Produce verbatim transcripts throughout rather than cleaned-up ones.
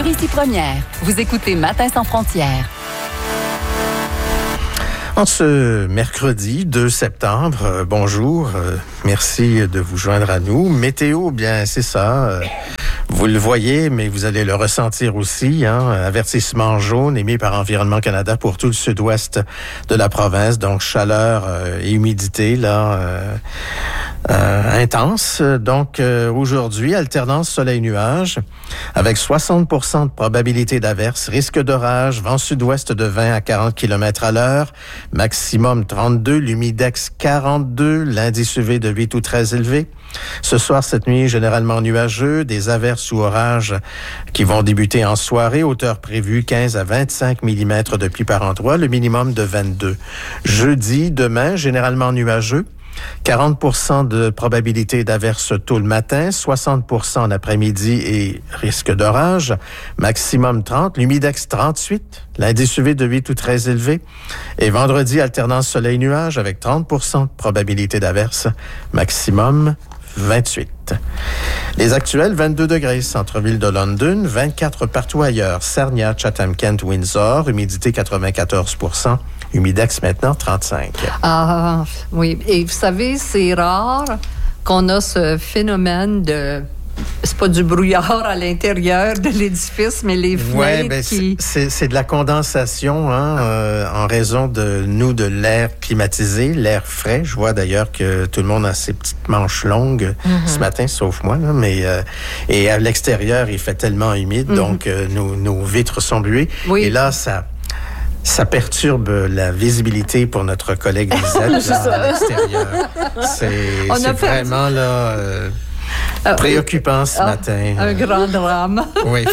sur Ici Première. Vous écoutez Matin sans frontières. En ce mercredi deux septembre, euh, bonjour, euh, merci de vous joindre à nous. Météo, bien c'est ça, euh, vous le voyez, mais vous allez le ressentir aussi, hein, avertissement jaune émis par Environnement Canada pour tout le sud-ouest de la province, donc chaleur euh, et humidité là euh, euh, intense. Donc euh, aujourd'hui, alternance soleil-nuage avec soixante pour cent de probabilité d'averse, risque d'orage, vent sud-ouest de vingt à quarante kilomètres à l'heure. Maximum trente-deux, l'humidex quarante-deux, l'indice U V de huit ou très élevé. Ce soir, cette nuit, généralement nuageux, des averses ou orages qui vont débuter en soirée, hauteur prévue quinze à vingt-cinq millimètres de pluie par endroit, le minimum de vingt-deux. Jeudi, demain, généralement nuageux. quarante pour cent de probabilité d'averse tôt le matin, soixante pour cent en après-midi et risque d'orage, maximum trente, l'humidex trente-huit, l'indice U V de huit ou très élevé. Et vendredi, alternance soleil-nuage avec trente pour cent de probabilité d'averse, maximum vingt-huit. Les actuels, vingt-deux degrés, centre-ville de London, vingt-quatre partout ailleurs, Sarnia, Chatham, Kent, Windsor, humidité quatre-vingt-quatorze pour cent. Humidex maintenant, trente-cinq. Ah, oui. Et vous savez, c'est rare qu'on a ce phénomène de... C'est pas du brouillard à l'intérieur de l'édifice, mais les fenêtres ouais, ben qui... C'est, c'est de la condensation hein, euh, en raison de nous, de l'air climatisé, l'air frais. Je vois d'ailleurs que tout le monde a ses petites manches longues mm-hmm. ce matin, sauf moi. Là, mais euh, et à l'extérieur, il fait tellement humide, mm-hmm. donc euh, nos, nos vitres sont buées. Oui. Et là, ça... Ça perturbe la visibilité pour notre collègue Lisette là, à l'extérieur. C'est, c'est vraiment là, euh, euh, préoccupant ce euh, matin. Un grand drame. Oui.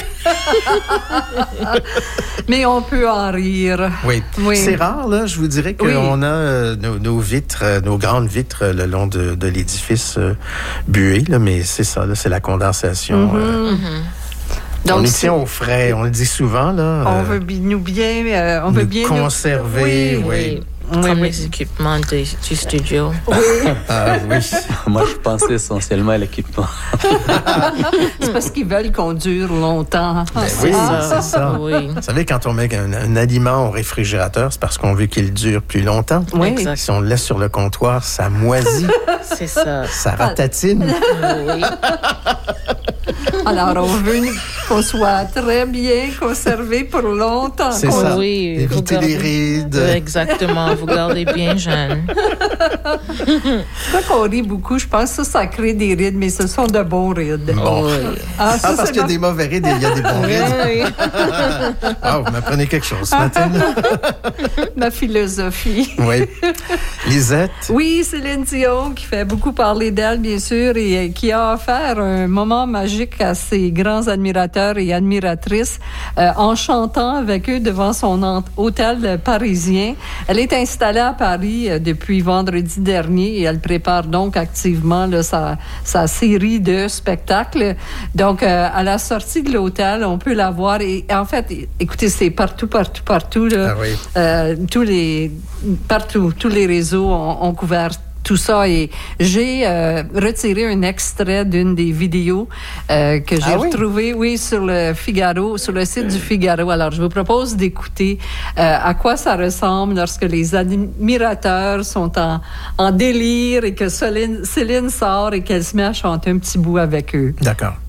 Mais on peut en rire. Oui. oui. C'est rare, là. Je vous dirais qu'on oui. a euh, nos, nos vitres, euh, nos grandes vitres euh, le long de, de l'édifice euh, buées, là, mais c'est ça, là, c'est la condensation. Mm-hmm. Euh, mm-hmm. Donc, on y tient au frais, on le dit souvent, là. On veut bi- nous bien... Euh, on veut bien conserver, nous... oui. oui. Comme oui. les équipements de, du studio. Oui. Ah oui. Moi, je pensais essentiellement à l'équipement. C'est parce qu'ils veulent qu'on dure longtemps. Ben oui, ça. c'est ça. Oui. Vous savez, quand on met un, un aliment au réfrigérateur, c'est parce qu'on veut qu'il dure plus longtemps. Oui. Exact. Si on le laisse sur le comptoir, ça moisit. C'est ça. Ça ratatine. Oui. Alors, on veut qu'on soit très bien conservé pour longtemps. C'est ça. Oui, éviter les rides. Exactement. Vous gardez bien jeune. Quand on rit beaucoup, je pense que ça, ça crée des rides, mais ce sont de bons rides. Bon. Oui. Ah, ça, ah, parce qu'il y a des mauvais rides et il y a des bons rides. Oui. Ah, vous m'apprenez quelque chose ce matin. Ma philosophie. Oui. Lisette. Oui, Céline Dion, qui fait beaucoup parler d'elle, bien sûr, et qui a offert un moment magique à ses grands admirateurs et admiratrices euh, en chantant avec eux devant son ent- hôtel parisien. Elle est installée à Paris euh, depuis vendredi dernier et elle prépare donc activement là, sa, sa série de spectacles. Donc, euh, à la sortie de l'hôtel, on peut la voir. Et en fait, écoutez, c'est partout, partout, partout. Là, ah oui. euh, tous les, partout, tous les réseaux ont, ont couvert tout ça. Et j'ai euh, retiré un extrait d'une des vidéos euh, que j'ai ah retrouvées, oui? oui, sur le Figaro, sur le site du Figaro. Alors, je vous propose d'écouter euh, à quoi ça ressemble lorsque les admirateurs sont en, en délire et que Céline, Céline sort et qu'elle se met à chanter un petit bout avec eux. D'accord.